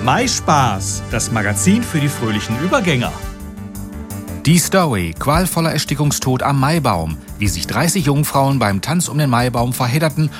Maispaß, das Magazin für die fröhlichen Übergänger. Die Story, qualvoller Erstickungstod am Maibaum, wie sich 30 Jungfrauen beim Tanz um den Maibaum verhedderten